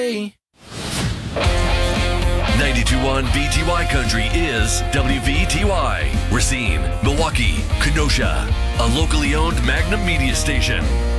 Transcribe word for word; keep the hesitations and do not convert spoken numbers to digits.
ninety-two point one B T Y Country is W V T Y. Racine, Milwaukee, Kenosha. A locally owned Magnum media station.